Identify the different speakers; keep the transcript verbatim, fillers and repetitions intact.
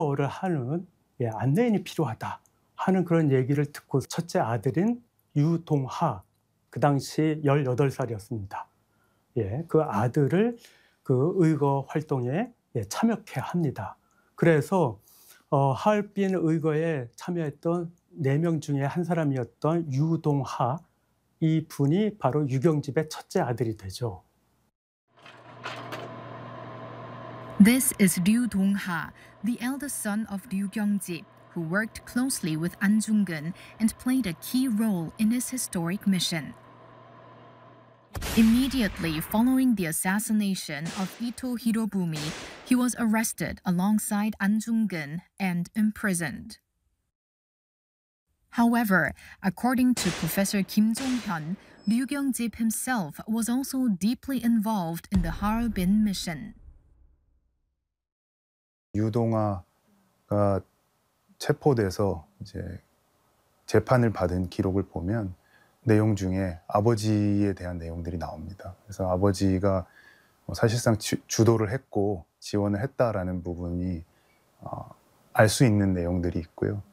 Speaker 1: 를 하는 예, 안내인이 필요하다 하는 그런 얘기를 듣고 첫째 아들인 유동하, 그 당시 열여덟 살이었습니다. 예, 그 아들을 그 의거 활동에 예, 참여케 합니다. 그래서 어, 하얼빈 의거에 참여했던 네 명 중에 한 사람이었던 유동하, 이 분이 바로 유경집의 첫째 아들이 되죠.
Speaker 2: This is Ryu Dong-ha, the eldest son of Ryu Gyeong-jip, who worked closely with An Jung-geun and played a key role in his historic mission. Immediately following the assassination of Ito Hirobumi, he was arrested alongside An Jung-geun and imprisoned. However, according to Professor Kim Jong-hyun, Ryu Gyeong-jip himself was also deeply involved in the Harbin mission.
Speaker 3: 유동하가 체포돼서 이제 재판을 받은 기록을 보면 내용 중에 아버지에 대한 내용들이 나옵니다. 그래서 아버지가 사실상 주도를 했고 지원을 했다라는 부분이 알 수 있는 내용들이 있고요.